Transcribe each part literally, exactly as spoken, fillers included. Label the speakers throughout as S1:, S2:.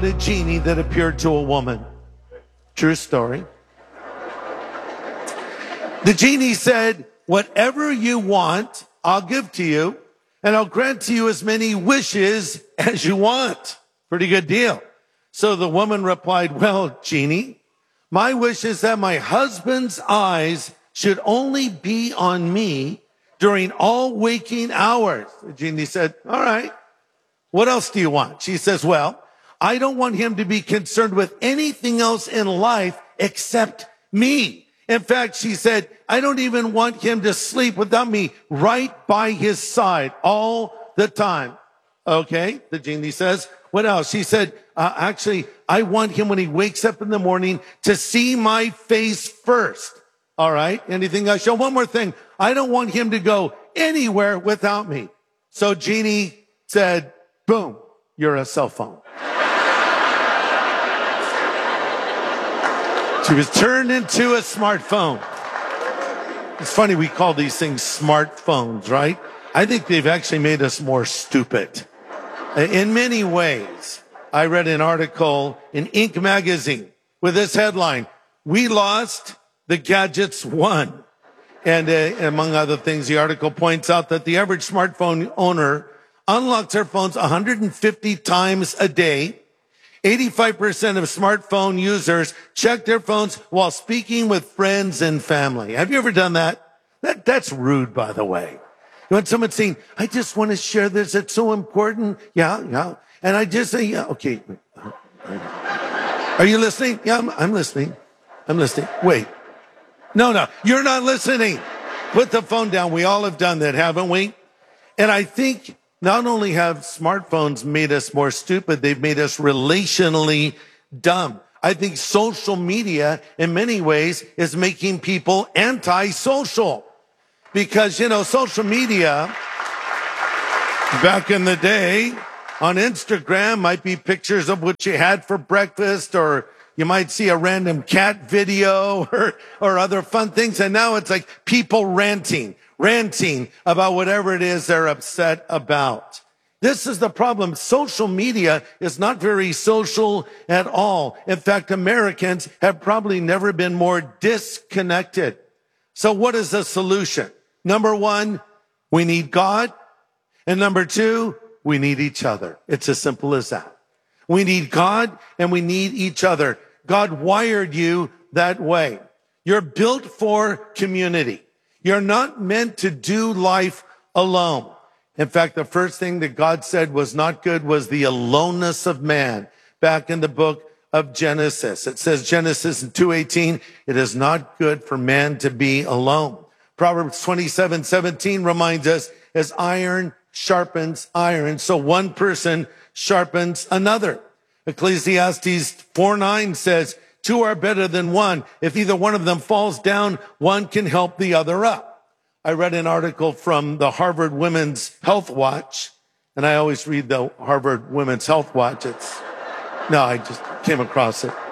S1: The genie that appeared to a woman. True story. The genie said, whatever you want, I'll give to you, and I'll grant to you as many wishes as you want. Pretty good deal. So the woman replied, well, genie, my wish is that my husband's eyes should only be on me during all waking hours. The genie said, all right, what else do you want? She says, well, I don't want him to be concerned with anything else in life except me. In fact, she said, I don't even want him to sleep without me right by his side all the time. Okay, the genie says, what else? She said, uh, actually, I want him when he wakes up in the morning to see my face first. All right, anything else? So one more thing. I don't want him to go anywhere without me. So genie said, boom, you're a cell phone. She was turned into a smartphone. It's funny, we call these things smartphones, right? I think they've actually made us more stupid. In many ways, I read an article in Inc magazine with this headline, we lost, the gadgets won. And uh, among other things, the article points out that the average smartphone owner unlocks their phones one hundred fifty times a day. eighty-five percent of smartphone users check their phones while speaking with friends and family. Have you ever done that? That that's rude, by the way. When someone's saying, I just want to share this, it's so important. Yeah, yeah. And I just say, yeah, okay. Are you listening? Yeah, I'm, I'm listening. I'm listening. Wait. No, no, you're not listening. Put the phone down. We all have done that, haven't we? And I think not only have smartphones made us more stupid, they've made us relationally dumb. I think social media, in many ways, is making people anti-social. Because, you know, social media, back in the day, on Instagram, might be pictures of what you had for breakfast, or you might see a random cat video or, or other fun things. And now it's like people ranting. ranting about whatever it is they're upset about. This is the problem. Social media is not very social at all. In fact, Americans have probably never been more disconnected. So what is the solution? Number one, we need God. And number two, we need each other. It's as simple as that. We need God and we need each other. God wired you that way. You're built for community. You're not meant to do life alone. In fact, the first thing that God said was not good was the aloneness of man. Back in the book of Genesis, it says Genesis two eighteen, it is not good for man to be alone. Proverbs twenty-seven seventeen reminds us, as iron sharpens iron, so one person sharpens another. Ecclesiastes four nine says, two are better than one. If either one of them falls down, one can help the other up. I read an article from the Harvard Women's Health Watch, and I always read the Harvard Women's Health Watch. It's, no, I just came across it.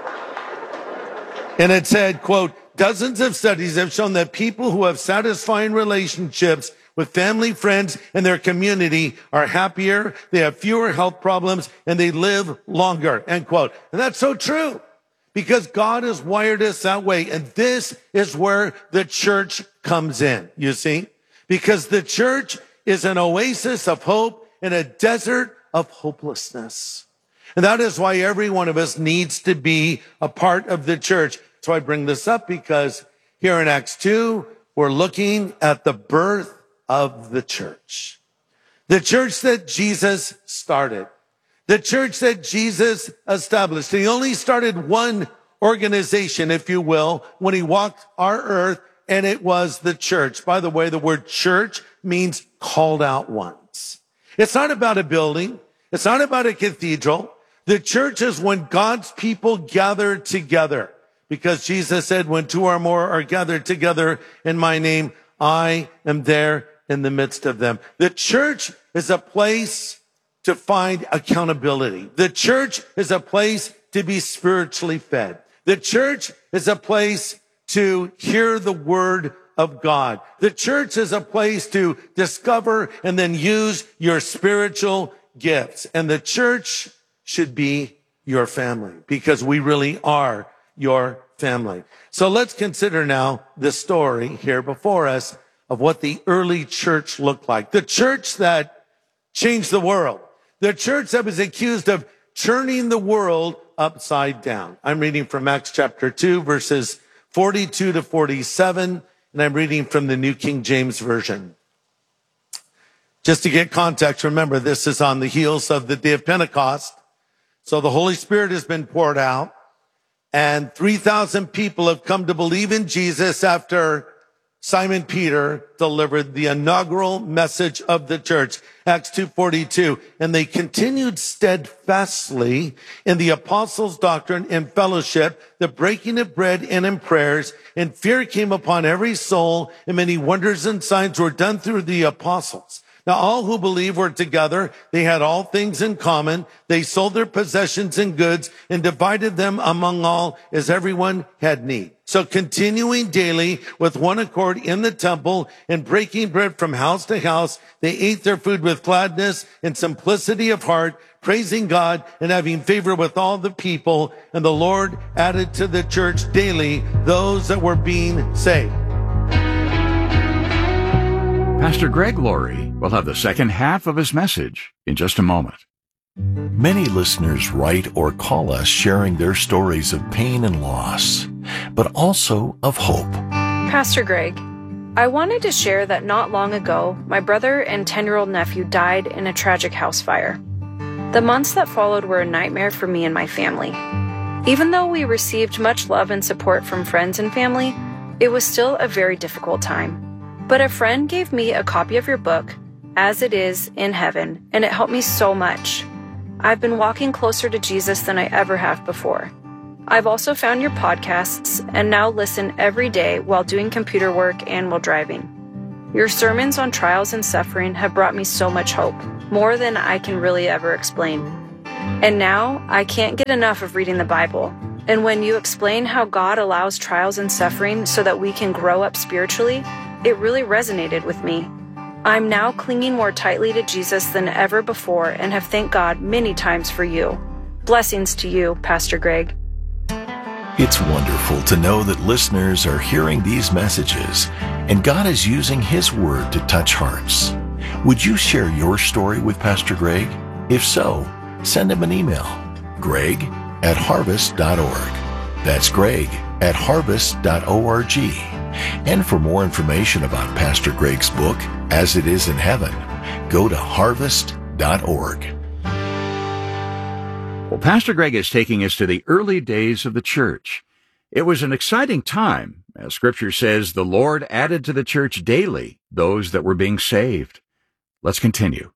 S1: And it said, quote, dozens of studies have shown that people who have satisfying relationships with family, friends, and their community are happier, they have fewer health problems, and they live longer, end quote. And that's so true. Because God has wired us that way. And this is where the church comes in, you see? Because the church is an oasis of hope in a desert of hopelessness. And that is why every one of us needs to be a part of the church. So I bring this up because here in Acts two, we're looking at the birth of the church. The church that Jesus started. The church that Jesus established. He only started one organization, if you will, when he walked our earth, and it was the church. By the way, the word church means called out ones. It's not about a building. It's not about a cathedral. The church is when God's people gather together. Because Jesus said, when two or more are gathered together in my name, I am there in the midst of them. The church is a place to find accountability. The church is a place to be spiritually fed. The church is a place to hear the word of God. The church is a place to discover and then use your spiritual gifts. And the church should be your family, because we really are your family. So let's consider now the story here before us of what the early church looked like. The church that changed the world. The church that was accused of turning the world upside down. I'm reading from Acts chapter two, verses forty-two to forty-seven, and I'm reading from the New King James Version. Just to get context, remember, this is on the heels of the day of Pentecost. So the Holy Spirit has been poured out, and three thousand people have come to believe in Jesus after Simon Peter delivered the inaugural message of the church, Acts two forty-two. And they continued steadfastly in the apostles' doctrine and fellowship, the breaking of bread and in prayers, and fear came upon every soul, and many wonders and signs were done through the apostles. Now, all who believed were together. They had all things in common. They sold their possessions and goods and divided them among all as everyone had need. So continuing daily with one accord in the temple and breaking bread from house to house, they ate their food with gladness and simplicity of heart, praising God and having favor with all the people. And the Lord added to the church daily those that were being saved.
S2: Pastor Greg Laurie will have the second half of his message in just a moment.
S3: Many listeners write or call us sharing their stories of pain and loss, but also of hope.
S4: Pastor Greg, I wanted to share that not long ago, my brother and ten-year-old nephew died in a tragic house fire. The months that followed were a nightmare for me and my family. Even though we received much love and support from friends and family, it was still a very difficult time. But a friend gave me a copy of your book, As It Is in Heaven, and it helped me so much. I've been walking closer to Jesus than I ever have before. I've also found your podcasts and now listen every day while doing computer work and while driving. Your sermons on trials and suffering have brought me so much hope, more than I can really ever explain. And now I can't get enough of reading the Bible. And when you explain how God allows trials and suffering so that we can grow up spiritually, it really resonated with me. I'm now clinging more tightly to Jesus than ever before and have thanked God many times for you. Blessings to you, Pastor Greg.
S3: It's wonderful to know that listeners are hearing these messages and God is using His Word to touch hearts. Would you share your story with Pastor Greg? If so, send him an email, greg at harvest dot org. That's Greg at harvest dot org. And for more information about Pastor Greg's book, As It Is in Heaven, go to harvest dot org.
S2: Well, Pastor Greg is taking us to the early days of the church. It was an exciting time. As Scripture says, the Lord added to the church daily those that were being saved. Let's continue.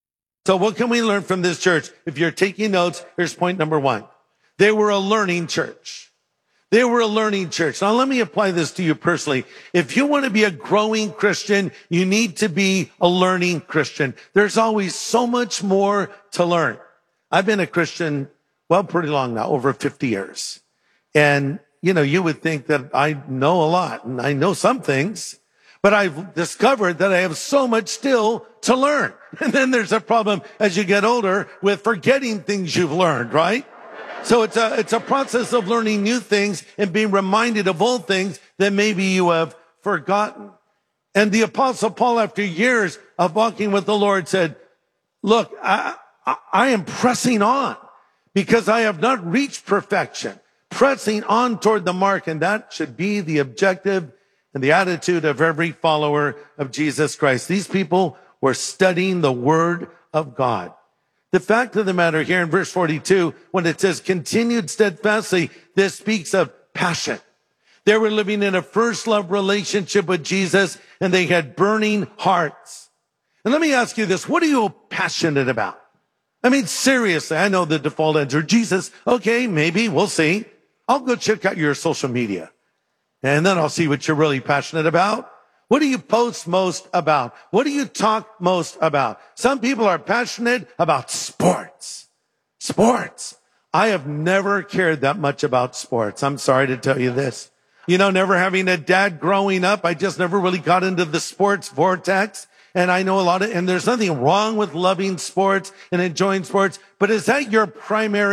S1: So what can we learn from this church? If you're taking notes, here's point number one. They were a learning church. They were a learning church. Now, let me apply this to you personally. If you want to be a growing Christian, you need to be a learning Christian. There's always so much more to learn. I've been a Christian, well, pretty long now, over fifty years. And, you know, you would think that I know a lot, and I know some things, but I've discovered that I have so much still to learn. And then there's a problem as you get older with forgetting things you've learned, right? So it's a, it's a process of learning new things and being reminded of old things that maybe you have forgotten. And the Apostle Paul, after years of walking with the Lord, said, look, I, I, I am pressing on because I have not reached perfection, pressing on toward the mark. And that should be the objective and the attitude of every follower of Jesus Christ. These people were studying the Word of God. The fact of the matter here in verse forty-two, when it says continued steadfastly, this speaks of passion. They were living in a first love relationship with Jesus and they had burning hearts. And let me ask you this. What are you passionate about? I mean, seriously, I know the default answer, Jesus. Okay, maybe we'll see. I'll go check out your social media and then I'll see what you're really passionate about. What do you post most about? What do you talk most about? Some people are passionate about sports. Sports. I have never cared that much about sports. I'm sorry to tell you this. You know, never having a dad growing up, I just never really got into the sports vortex. And I know a lot of, and there's nothing wrong with loving sports and enjoying sports, but is that your primary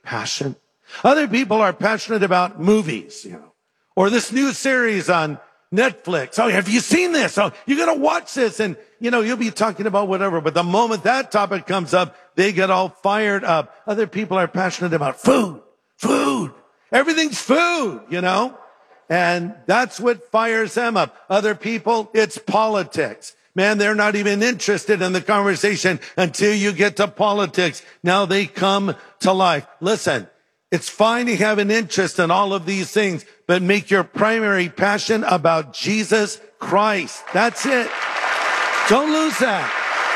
S1: passion. Other people are passionate about movies, you know, or this new series on Netflix. Oh, have you seen this? Oh, you're going to watch this. And, you know, you'll be talking about whatever. But the moment that topic comes up, they get all fired up. Other people are passionate about food, food. Everything's food, you know, and that's what fires them up. Other people, it's politics. Man, they're not even interested in the conversation until you get to politics. Now they come to life. Listen, it's fine to have an interest in all of these things, but make your primary passion about Jesus Christ. That's it. Don't lose that.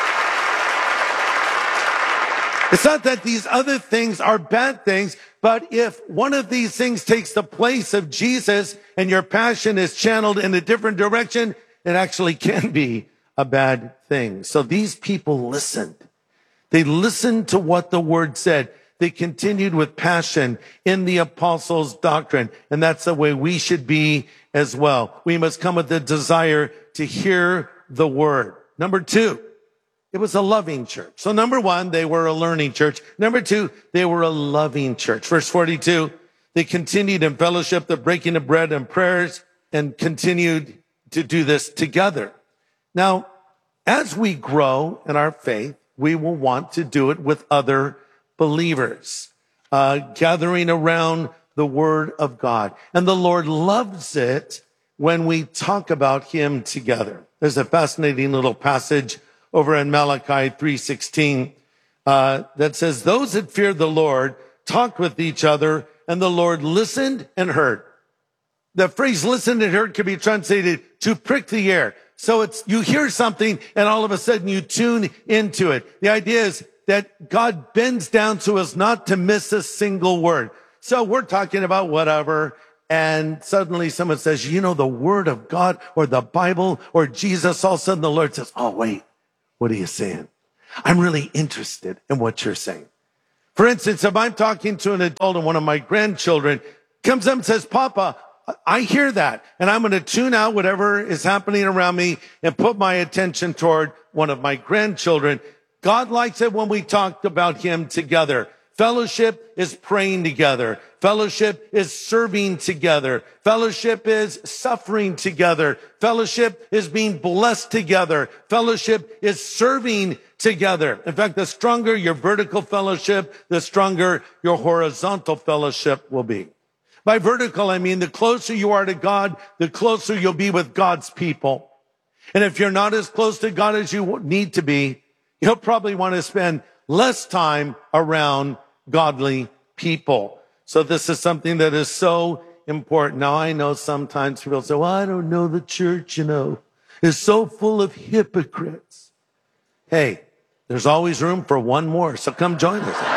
S1: It's not that these other things are bad things, but if one of these things takes the place of Jesus and your passion is channeled in a different direction, it actually can be a bad thing. So these people listened. They listened to what the word said. They continued with passion in the apostles' doctrine. And that's the way we should be as well. We must come with the desire to hear the word. Number two, it was a loving church. So number one, they were a learning church. Number two, they were a loving church. Verse forty-two, they continued in fellowship, the breaking of bread and prayers, and continued to do this together. Now, as we grow in our faith, we will want to do it with other believers, uh, gathering around the word of God. And the Lord loves it when we talk about him together. There's a fascinating little passage over in Malachi three sixteen uh, that says, those that feared the Lord talked with each other, and the Lord listened and heard. The phrase listened and heard could be translated to prick the ear. So it's, you hear something and all of a sudden you tune into it. The idea is that God bends down to us not to miss a single word. So we're talking about whatever, and suddenly someone says, you know, the word of God or the Bible or Jesus, all of a sudden the Lord says, oh, wait, what are you saying? I'm really interested in what you're saying. For instance, if I'm talking to an adult and one of my grandchildren comes up and says, Papa, I hear that, and I'm going to tune out whatever is happening around me and put my attention toward one of my grandchildren. God likes it when we talk about him together. Fellowship is praying together. Fellowship is serving together. Fellowship is suffering together. Fellowship is being blessed together. Fellowship is serving together. In fact, the stronger your vertical fellowship, the stronger your horizontal fellowship will be. By vertical, I mean the closer you are to God, the closer you'll be with God's people. And if you're not as close to God as you need to be, you'll probably want to spend less time around godly people. So this is something that is so important. Now, I know sometimes people say, well, I don't know, the church, you know, is so full of hypocrites. Hey, there's always room for one more, so come join us.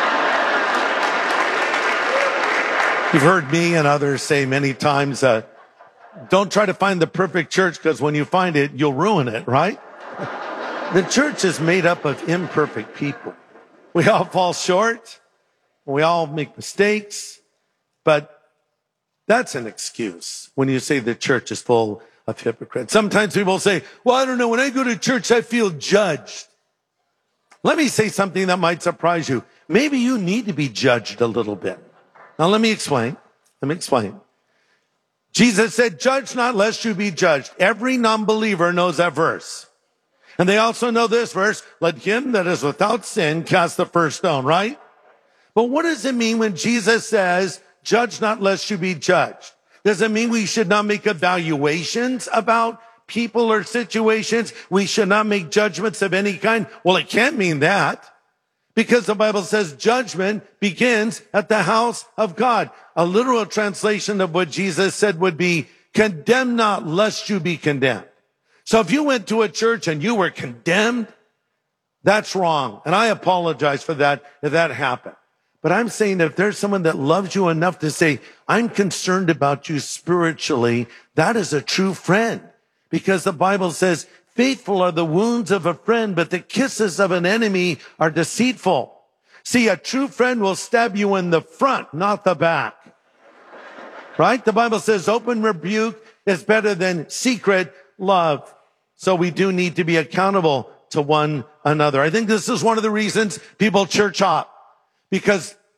S1: You've heard me and others say many times, uh, don't try to find the perfect church, because when you find it, you'll ruin it, right? The church is made up of imperfect people. We all fall short. We all make mistakes. But that's an excuse when you say the church is full of hypocrites. Sometimes people say, well, I don't know, when I go to church, I feel judged. Let me say something that might surprise you. Maybe you need to be judged a little bit. Now, let me explain. Let me explain. Jesus said, judge not lest you be judged. Every non-believer knows that verse. And they also know this verse, let him that is without sin cast the first stone, right? But what does it mean when Jesus says, judge not lest you be judged? Does it mean we should not make evaluations about people or situations? We should not make judgments of any kind? Well, it can't mean that. Because the Bible says judgment begins at the house of God. A literal translation of what Jesus said would be, condemn not lest you be condemned. So if you went to a church and you were condemned, that's wrong. And I apologize for that if that happened. But I'm saying if there's someone that loves you enough to say, I'm concerned about you spiritually, that is a true friend. Because the Bible says, faithful are the wounds of a friend, but the kisses of an enemy are deceitful. See, a true friend will stab you in the front, not the back. Right? The Bible says open rebuke is better than secret love. So we do need to be accountable to one another. I think this is one of the reasons people church hop. Because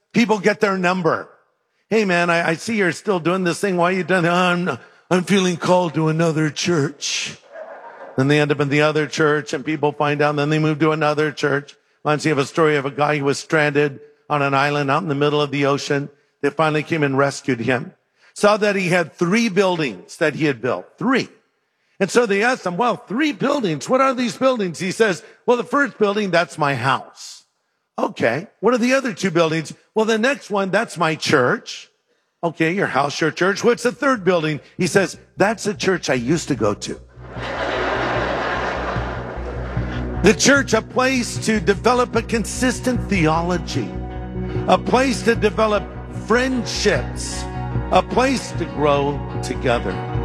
S1: People get their number. Hey man, I, I see you're still doing this thing. Why are you doing that? Oh, I'm, I'm feeling called to another church. Then they end up in the other church and people find out and then they move to another church. Once you have a story of a guy who was stranded on an island out in the middle of the ocean. They finally came and rescued him. Saw that he had three buildings that he had built. Three. And so they asked him, well, three buildings. What are these buildings? He says, well, the first building, that's my house. Okay. What are the other two buildings? Well, the next one, that's my church. Okay. Your house, your church. What's the third building? He says, that's a church I used to go to. The church, a place to develop a consistent theology, a place to develop friendships, a place to grow together.